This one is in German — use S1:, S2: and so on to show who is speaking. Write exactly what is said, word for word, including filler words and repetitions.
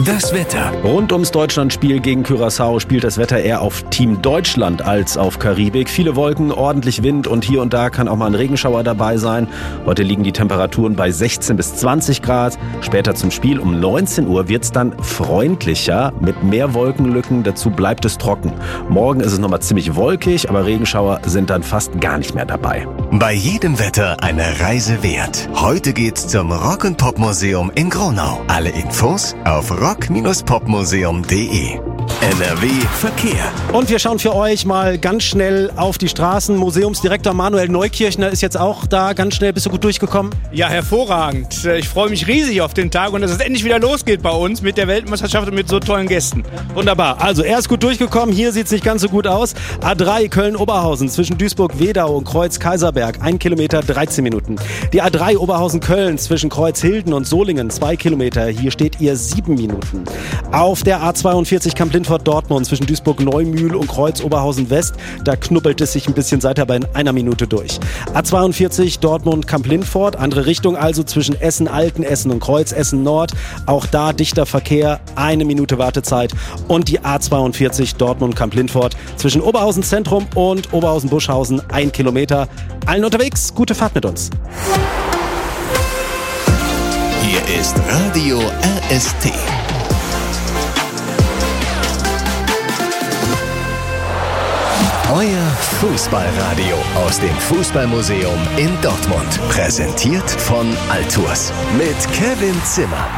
S1: Das Wetter.
S2: Rund ums Deutschlandspiel gegen Curaçao spielt das Wetter eher auf Team Deutschland als auf Karibik. Viele Wolken, ordentlich Wind und hier und da kann auch mal ein Regenschauer dabei sein. Heute liegen die Temperaturen bei sechzehn bis zwanzig Grad. Später zum Spiel um neunzehn Uhr wird es dann freundlicher mit mehr Wolkenlücken. Dazu bleibt es trocken. Morgen ist es nochmal ziemlich wolkig, aber Regenschauer sind dann fast gar nicht mehr dabei.
S1: Bei jedem Wetter eine Reise wert. Heute geht's zum Rock- und Popmuseum in Gronau. Alle Infos auf rock Bindestrich popmuseum punkt de. N R W Verkehr.
S2: Und wir schauen für euch mal ganz schnell auf die Straßen. Museumsdirektor Manuel Neukirchner ist jetzt auch da. Ganz schnell, bist du gut durchgekommen?
S3: Ja, hervorragend. Ich freue mich riesig auf den Tag und dass es endlich wieder losgeht bei uns mit der Weltmeisterschaft und mit so tollen Gästen.
S2: Wunderbar. Also er ist gut durchgekommen. Hier sieht es nicht ganz so gut aus. A drei Köln-Oberhausen zwischen Duisburg-Wedau und Kreuz-Kaiserberg. Ein Kilometer, dreizehn Minuten. Die A drei Oberhausen-Köln zwischen Kreuzhilden und Solingen. Zwei Kilometer. Hier steht ihr sieben Minuten. Auf der A zweiundvierzig Kamp-Lindfort-Dortmund zwischen Duisburg-Neumühl und Kreuz-Oberhausen-West. Da knubbelt es sich ein bisschen seither bei einer Minute durch. A zweiundvierzig Dortmund-Kamp-Lindfort. Andere Richtung also zwischen Essen-Alten, Essen und Kreuz, Essen-Nord. Auch da dichter Verkehr. Eine Minute Wartezeit. Und die A zweiundvierzig Dortmund-Kamp-Lindfort zwischen Oberhausen-Zentrum und Oberhausen-Buschhausen. Ein Kilometer. Allen unterwegs. Gute Fahrt mit uns.
S1: Hier ist Radio R S T. Euer Fußballradio aus dem Fußballmuseum in Dortmund. Präsentiert von Altours mit Kevin Zimmer.